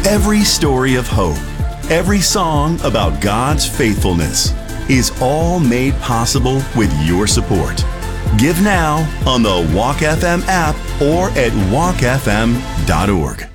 Every story of hope, every song about God's faithfulness is all made possible with your support. Give now on the Walk FM app or at walkfm.org.